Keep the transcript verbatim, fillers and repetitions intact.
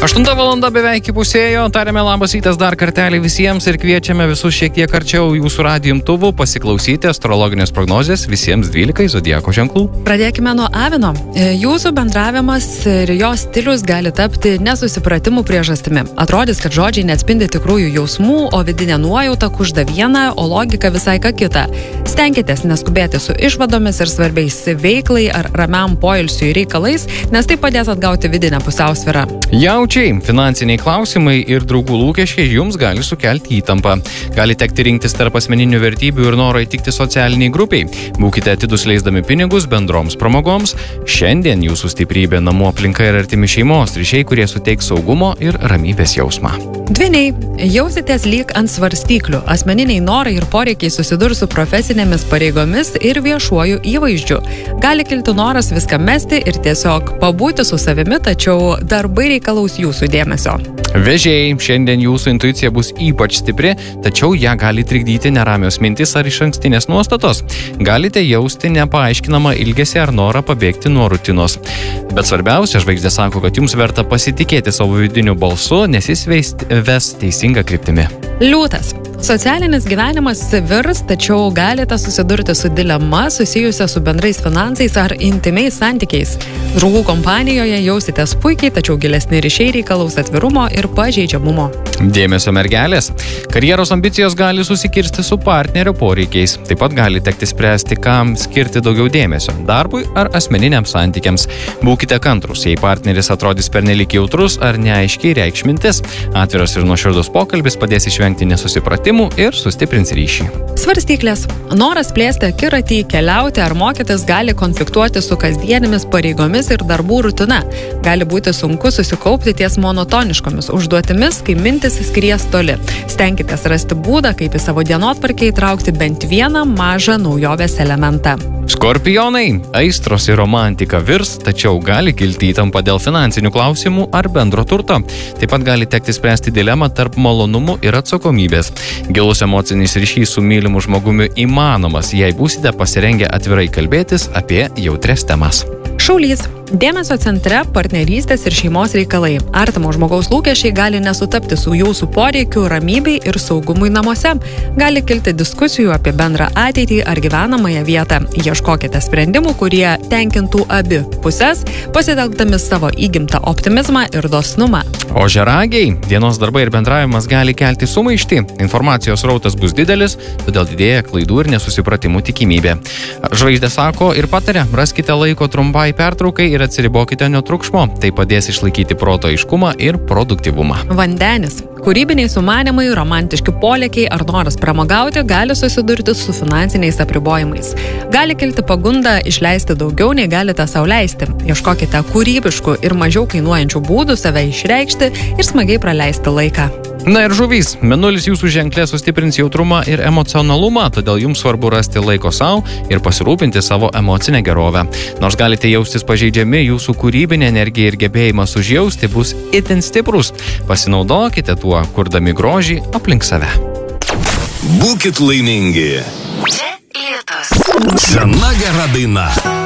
Aštunta valanda beveik įpusėjo, tarėme labas rytas dar kartelį visiems ir kviečiame visus šiek tiek arčiau jūsų radijo imtuvų pasiklausyti astrologinės prognozės visiems dvylikai zodiako ženklų. Pradėkime nuo Avino. Jūsų bendravimas ir jo stilius gali tapti nesusipratimų priežastimi. Atrodys, kad žodžiai neatspindi tikrųjų jausmų, o vidinė nuojauta kužda vieną, o logika visai ką kitą. Stenkitės neskubėti su išvadomis ir svarbiais veiklai ar ramiam poilsiui reikalais, nes tai padės atgauti vidinę pusiausvyrą. Jaučiai, finansiniai klausimai ir draugų lūkesčiai jums gali sukelti įtampą. Gali tekti rinktis tarp asmeninių vertybių ir noro įtikti socialiniai grupiai. Būkite atidus leisdami pinigus bendroms pramogoms. Šiandien jūsų stiprybė, namų aplinka ir artimi šeimos ryšiai, kurie suteiks saugumo ir ramybės jausmą. Dvyniai, jausitės lyg ant svarstyklių. Asmeniniai norai ir poreikiai susidurs su profesinėmis pareigomis ir viešuoju įvaizdžiu. Gali kilti noras viską mesti ir tiesiog pabūti su savimi, tačiau darbai reikalaus jūsų dėmesio. Vežėjai, šiandien jūsų intuicija bus ypač stipri, tačiau ją gali trikdyti neramios mintis ar išankstinės nuostatos. Galite jausti nepaaiškinamą ilgesį ar norą pabėgti nuo rutinos. Bet svarbiausia, žvaigždė sako, kad jums verta pasitikėti savo vidiniu balsu, nes jis ves teisingą kryptimi. Liūtas. Socialinis gyvenimas virs, tačiau galite susidurti su dilema susijusia su bendrais finansais ar intimiais santykiais. Draugų kompanijoje jausitės puikiai, tačiau gilesni ryšiai reikalaus atvirumo ir pažeidžiamumo. Dėmesio mergelės. Karjeros ambicijos gali susikirsti su partnerio poreikiais. Taip pat gali tekti spręsti, kam skirti daugiau dėmesio – darbui ar asmeniniams santykiams. Būkite kantrus, jei partneris atrodys pernelyg jautrus ar neaiškiai reikš mintis. Atviras ir nuoširdus pokalbis padės išvengti nesusipratimų ir sustiprins ryšį. Svarstyklės. Noras plėsti akiratį, keliauti ar mokytis gali konfliktuoti su kasdienėmis pareigomis ir darbų rutina. Gali būti sunku susikaupti ties monotoniškomis užduotimis, kai mintis skries toli. Stenkitės rasti būdą, kaip į savo dienotvarkę įtraukti bent vieną mažą naujovės elementą. Skorpionai, aistros ir romantika virs, tačiau gali kilti įtampa dėl finansinių klausimų ar bendro turto. Taip pat gali tekti spręsti dilemą tarp malonumų ir atsakomybės. Gilus emocinis ryšys su mylimu žmogumi įmanomas, jei būsite pasirengę atvirai kalbėtis apie jautrias temas. Šaulys. Dėmesio centre partnerystės ir šeimos reikalai. Artimo žmogaus lūkesčiai gali nesutapti su jūsų poreikiu, ramybei ir saugumui namuose. Gali kilti diskusijų apie bendrą ateitį ar gyvenamąją vietą. Ieškokite sprendimų, kurie tenkintų abi pusės, pasitelkdami savo įgimtą optimizmą ir dosnumą. Ožiaragiai, dienos darbai ir bendravimas gali kelti sumaištį. Informacijos srautas bus didelis, todėl didėja klaidų ir nesusipratimų tikimybė. Žvaigždė sako ir pataria, raskite laiko trumpai pertraukai ir atsiribokite nuo triukšmo. Tai padės išlaikyti proto aiškumą ir produktyvumą. Vandenis. Kūrybiniai sumanymai, romantiški polėkiai ar noras pramogauti gali susidurti su finansiniais apribojimais. Gali kilti pagunda išleisti daugiau, nei galite sau leisti. Ieškokite kūrybiškų ir mažiau kainuojančių būdų save išreikšti ir smagiai praleisti laiką. Na ir žuvys, mėnulis jūsų ženklė sustiprins jautrumą ir emocionalumą, todėl jums svarbu rasti laiko savo ir pasirūpinti savo emocinę gerovę. Nors galite jaustis pažeidžiami, jūsų kūrybinė energija ir gebėjimas užjausti bus itin stiprus. Pasinaudokite tuo, kurdami grožį aplink save. Būkit laimingi. Čia Lietus. Sena gera daina.